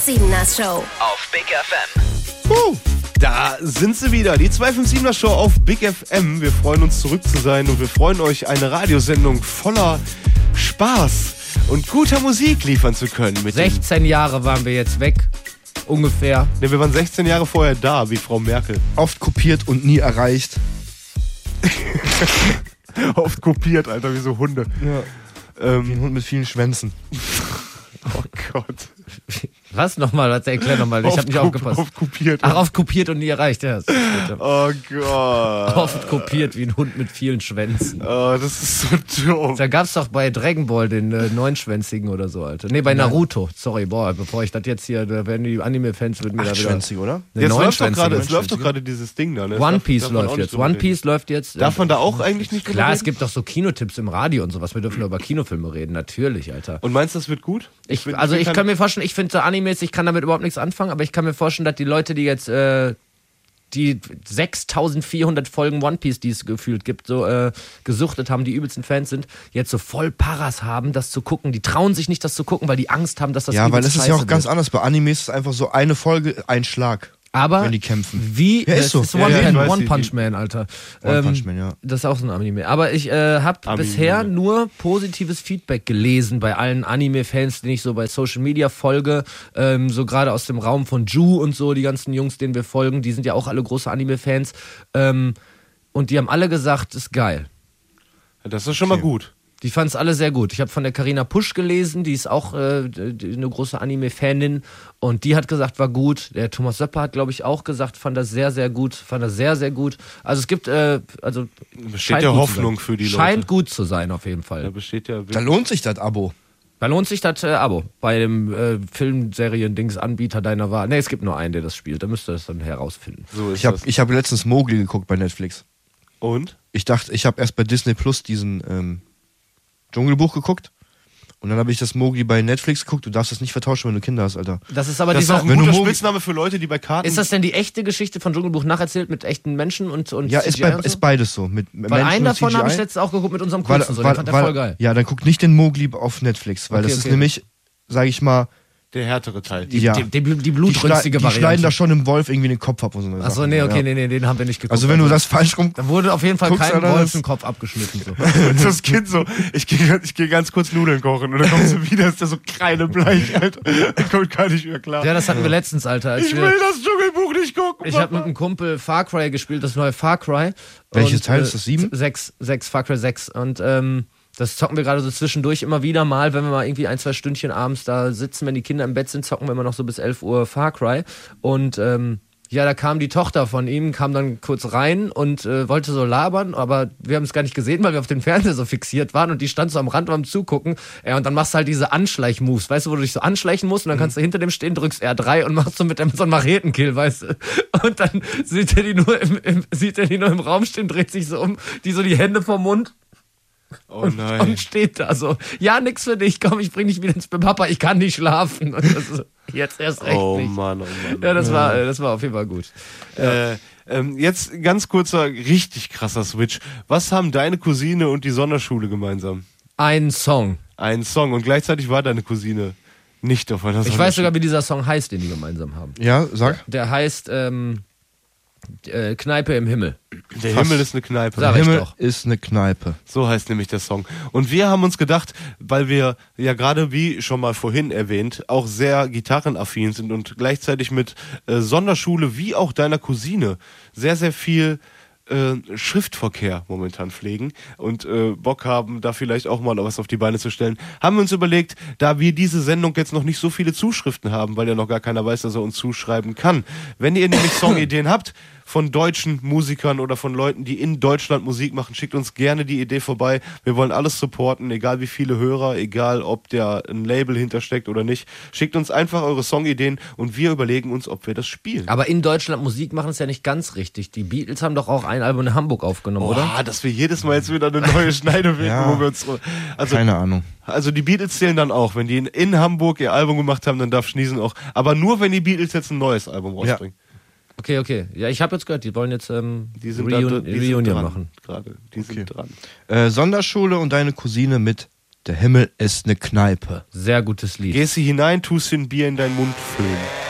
257er Show auf Big FM. Da sind sie wieder, die 257er Show auf Big FM. Wir freuen uns, zurück zu sein und wir freuen euch, eine Radiosendung voller Spaß und guter Musik liefern zu können. Mit 16 Jahre waren wir jetzt weg, ungefähr. Ne, wir waren 16 Jahre vorher da, wie Frau Merkel. Oft kopiert und nie erreicht. Oft kopiert, Alter, wie so Hunde. Ja. Wie ein Hund mit vielen Schwänzen. Oh Gott. Was nochmal? Erklär nochmal, ich hab nicht aufgepasst. Oft kopiert. Ach, oft kopiert und nie erreicht, ja. Oh Gott. Oft kopiert wie ein Hund mit vielen Schwänzen. Oh, das ist so dumm. Da gab's doch bei Dragon Ball den neunschwänzigen oder so, Alter. Nee, bei Naruto. Sorry, bevor ich das jetzt hier, da werden die Anime-Fans mit mir da wieder... Achtschwänzig, oder? Jetzt läuft doch gerade dieses Ding da, ne? One Piece läuft jetzt. One Piece läuft jetzt. Darf man da auch eigentlich nicht drüber Klar, reden? es gibt doch so Kinotipps im Radio und sowas. Wir dürfen nur über Kinofilme reden, natürlich, Alter. Und meinst du, das wird gut? Ich kann mir vorstellen, ich finde so Animes, ich kann damit überhaupt nichts anfangen, aber ich kann mir vorstellen, dass die Leute, die jetzt die 6400 Folgen One Piece, die es gefühlt gibt, so gesuchtet haben, die übelsten Fans sind, jetzt so voll Paras haben, das zu gucken. Die trauen sich nicht, das zu gucken, weil die Angst haben, dass das Ja, weil übelst es ist ja auch scheiße ganz wird. anders. Bei Animes ist es einfach so eine Folge, ein Schlag. Aber wenn die kämpfen. Wie? Ja, ist so. Das ist Ja, ja, ich weiß, One Punch Man, Alter. One Punch Man, ja. Das ist auch so ein Anime. Aber ich habe bisher nur positives Feedback gelesen bei allen Anime-Fans, denen ich so bei Social Media folge. So gerade aus dem Raum von Ju und so, die ganzen Jungs, denen wir folgen, die sind ja auch alle große Anime-Fans. Und die haben alle gesagt, ist geil. Das ist schon mal gut. Die fanden es alle sehr gut. Ich habe von der Carina Pusch gelesen, die ist auch eine große Anime-Fanin und die hat gesagt, war gut. Der Thomas Söpper hat, glaube ich, auch gesagt, fand das sehr, sehr gut. Also es gibt, besteht ja Hoffnung für die Leute. Scheint gut zu sein, auf jeden Fall. Da besteht ja... Da lohnt sich das Abo. Da lohnt sich das Abo bei dem Filmserien-Dings-Anbieter deiner Wahl. Ne, es gibt nur einen, der das spielt. Da müsst ihr das dann herausfinden. So ist Ich hab letztens Mowgli geguckt bei Netflix. Und? Ich dachte, ich habe erst bei Disney Plus diesen Dschungelbuch geguckt. Und dann habe ich das Mowgli bei Netflix geguckt. Du darfst das nicht vertauschen, wenn du Kinder hast, Alter. Das ist aber Das ist auch ein Wenn du guter Mowgli- Spitzname für Leute, die bei Karten... Ist das denn die echte Geschichte von Dschungelbuch nacherzählt mit echten Menschen und Ja, CGI und so? ist beides so. Mit Weil Menschen einen und davon habe ich CGI. letztens auch geguckt mit unserem Kurzen. Den fand der voll geil. Ja, dann guck nicht den Mowgli auf Netflix, weil Okay, das ist okay. nämlich, sag ich mal, Der härtere Teil. Die die blutrünstige die Variante. schneiden da schon dem Wolf irgendwie den Kopf ab und so. eine Achso, Sachen. nee, okay, Ja. nee, den haben wir nicht geguckt. Also wenn du das falsch rum... Da wurde auf jeden Fall guckst, kein Alter, Wolf das- den Kopf abgeschnitten. So. Das Kind so, ich geh ganz kurz Nudeln kochen und dann kommt sie wieder, ist der so kreidebleich, Alter. Er kommt gar nicht mehr klar. Ja, das hatten wir letztens, Alter. Als Ich wir, will das Dschungelbuch nicht gucken. ich habe mit einem Kumpel Far Cry gespielt, das neue Far Cry. Welches Und, Teil ist das? 7? 6, Far Cry 6. Und das zocken wir gerade so zwischendurch immer wieder mal, wenn wir mal irgendwie 1-2 Stündchen abends da sitzen, wenn die Kinder im Bett sind, zocken wir immer noch so bis 11 Uhr Far Cry. Und ja, da kam die Tochter von ihm, kam dann kurz rein und wollte so labern, aber wir haben es gar nicht gesehen, weil wir auf den Fernseher so fixiert waren und die stand so am Rand beim Zugucken. Ja, und dann machst du halt diese Anschleich-Moves, weißt du, wo du dich so anschleichen musst und dann kannst du hinter dem stehen, drückst R3 und machst so mit dem so einen Machetenkill, weißt du. Und dann sieht er die nur im Raum stehen, dreht sich so um, die so die Hände vom Mund. Oh nein. Und steht da so, ja, nix für dich, komm, ich bring dich wieder ins Bett, Papa, ich kann nicht schlafen. Und das ist, jetzt erst recht Oh nicht. Mann, oh Mann. Ja, das war auf jeden Fall gut. Jetzt ganz kurzer, richtig krasser Switch. Was haben deine Cousine und die Sonderschule gemeinsam? Ein Song. Einen Song und gleichzeitig war deine Cousine nicht auf einer Ich weiß sogar, wie dieser Song heißt, den die gemeinsam haben. Ja, sag. Der heißt Kneipe im Himmel. Der Himmel ist eine Kneipe. Sag ich Himmel doch. ist eine Kneipe. So heißt nämlich der Song. Und wir haben uns gedacht, weil wir ja gerade, wie schon mal vorhin erwähnt, auch sehr gitarrenaffin sind und gleichzeitig mit Sonderschule wie auch deiner Cousine sehr, sehr viel Schriftverkehr momentan pflegen und Bock haben, da vielleicht auch mal was auf die Beine zu stellen, haben wir uns überlegt, da wir diese Sendung jetzt noch nicht so viele Zuschriften haben, weil ja noch gar keiner weiß, dass er uns zuschreiben kann. Wenn ihr nämlich Songideen habt von deutschen Musikern oder von Leuten, die in Deutschland Musik machen, schickt uns gerne die Idee vorbei. Wir wollen alles supporten, egal wie viele Hörer, egal ob der ein Label hintersteckt oder nicht. Schickt uns einfach eure Songideen und wir überlegen uns, ob wir das spielen. Aber in Deutschland Musik machen ist ja nicht ganz richtig. Die Beatles haben doch auch ein Album in Hamburg aufgenommen, oder? Dass wir jedes Mal jetzt wieder eine neue Schneide finden, Ja. wo wir uns... Also, Keine Ahnung. also die Beatles zählen dann auch. Wenn die in Hamburg ihr Album gemacht haben, dann darf Schniesen auch. Aber nur, wenn die Beatles jetzt ein neues Album rausbringen. Okay. Ja, ich habe jetzt gehört, die wollen jetzt Die sind Reunion dran, machen. Gerade. Die sind dran. Sonderschule und deine Cousine mit Der Himmel ist eine Kneipe. Sehr gutes Lied. Gehst du hinein, tust dir ein Bier in deinen Mund füllen.